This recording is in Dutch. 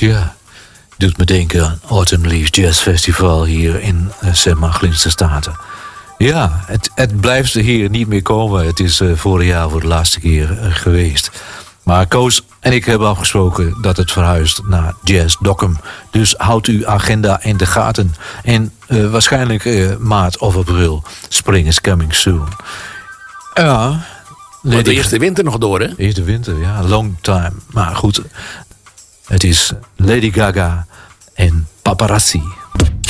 Ja, doet me denken aan Autumn Leaf Jazz Festival hier in Sint-Margrietse Staten. Ja, het blijft hier niet meer komen. Het is vorig jaar voor de laatste keer geweest. Maar Koos en ik hebben afgesproken dat het verhuist naar Jazz Dokkum. Dus houdt uw agenda in de gaten. En waarschijnlijk maart of april. Spring is coming soon. Ja. Want de eerste winter nog door, hè? Eerste winter, ja. Long time. Maar goed, het is Lady Gaga en Paparazzi.